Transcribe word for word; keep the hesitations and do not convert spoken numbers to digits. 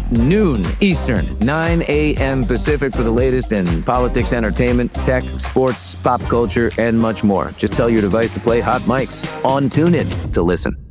noon Eastern, nine a.m. Pacific for the latest in politics, entertainment, tech, sports, pop culture, and much more. Just tell your device to play Hot Mics on TuneIn to listen.